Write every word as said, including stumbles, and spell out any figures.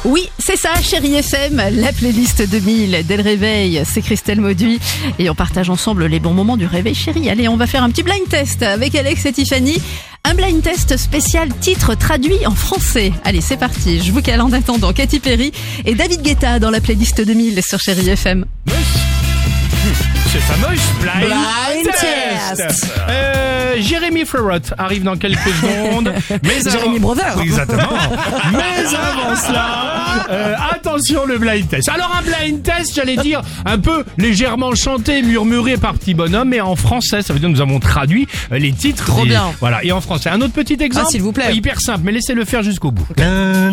Oui, c'est ça, Chérie F M, la playlist deux mille. Dès le réveil, c'est Christelle Mauduit et on partage ensemble les bons moments du réveil, chérie. Allez, on va faire un petit blind test avec Alex et Tiffany. Un blind test spécial titre traduit en français. Allez, c'est parti. Je vous cale en attendant Katy Perry et David Guetta dans la playlist deux mille sur Chérie F M. Ce fameux blind, Blind test. test. Euh, Jérémy Frerot arrive dans quelques secondes. Mais Jérémy avant... Brother. Exactement. Mais avant cela, euh, attention le blind test. Alors un blind test, j'allais dire un peu légèrement chanté, murmuré par Petit Bonhomme, mais en français. Ça veut dire que nous avons traduit euh, les titres. Trop des... bien. Voilà. Et en français, un autre petit exemple. Ah, s'il vous plaît. Hyper simple, mais laissez-le faire jusqu'au bout. L'un